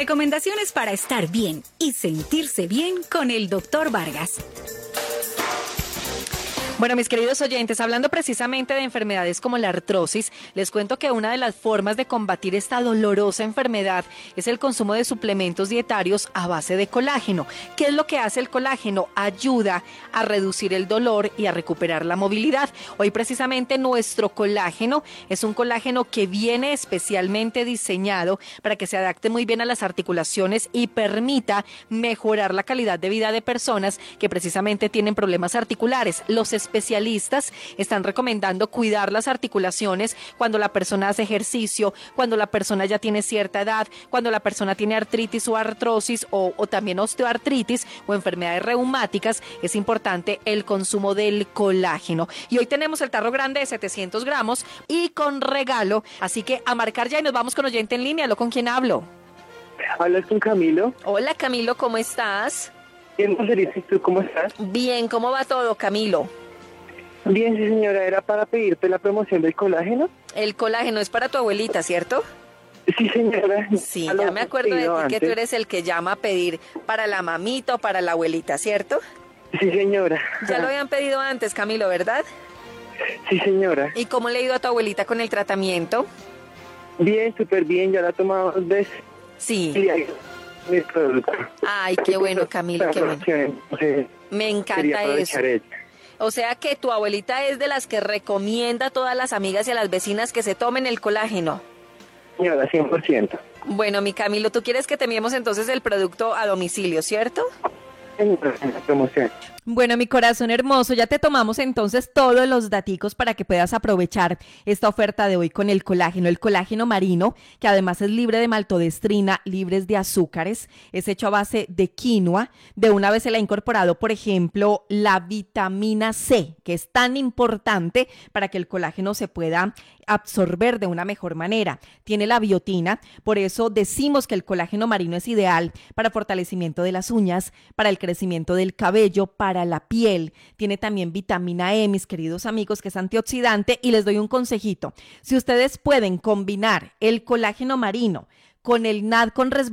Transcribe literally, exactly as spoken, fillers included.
Recomendaciones para estar bien y sentirse bien con el doctor Vargas. Bueno, mis queridos oyentes, hablando precisamente de enfermedades como la artrosis, les cuento que una de las formas de combatir esta dolorosa enfermedad es el consumo de suplementos dietarios a base de colágeno. ¿Qué es lo que hace el colágeno? Ayuda a reducir el dolor y a recuperar la movilidad. Hoy precisamente nuestro colágeno es un colágeno que viene especialmente diseñado para que se adapte muy bien a las articulaciones y permita mejorar la calidad de vida de personas que precisamente tienen problemas articulares. Los especialistas están recomendando cuidar las articulaciones cuando la persona hace ejercicio, cuando la persona ya tiene cierta edad, cuando la persona tiene artritis o artrosis o, o también osteoartritis o enfermedades reumáticas. Es importante el consumo del colágeno. Y hoy tenemos el tarro grande de setecientos gramos y con regalo. Así que a marcar ya y nos vamos con oyente en línea. ¿Lo con quién hablo? ¿Hablas con Camilo? Hola Camilo, ¿cómo estás? Bien, feliz. ¿Y tú cómo estás? Bien, ¿cómo va todo, Camilo? Bien, sí señora, era para pedirte la promoción del colágeno. El colágeno es para tu abuelita, ¿cierto? Sí señora. Sí, ya me acuerdo de ti antes. Que tú eres el que llama a pedir para la mamita o para la abuelita, ¿cierto? Sí señora. Ya lo habían pedido antes, Camilo, ¿verdad? Sí señora. ¿Y cómo le ha ido a tu abuelita con el tratamiento? Bien, súper bien, ya la he tomado dos veces. Sí. Y ahí, mi producto. Ay, qué bueno, Camilo, qué bueno. Sí, me encanta eso. Ella. O sea que tu abuelita es de las que recomienda a todas las amigas y a las vecinas que se tomen el colágeno. Señora, cien por ciento. Bueno, mi Camilo, tú quieres que te enviemos entonces el producto a domicilio, ¿cierto? Señora, la promoción. Bueno, mi corazón hermoso, ya te tomamos entonces todos los daticos para que puedas aprovechar esta oferta de hoy con el colágeno. El colágeno marino, que además es libre de maltodextrina, libres de azúcares, es hecho a base de quinoa. De una vez se le ha incorporado, por ejemplo, la vitamina C, que es tan importante para que el colágeno se pueda absorber de una mejor manera. Tiene la biotina, por eso decimos que el colágeno marino es ideal para fortalecimiento de las uñas, para el crecimiento del cabello, para para la piel. Tiene también vitamina E, mis queridos amigos, que es antioxidante. Y les doy un consejito. Si ustedes pueden combinar el colágeno marino con el N A D con resveratrol,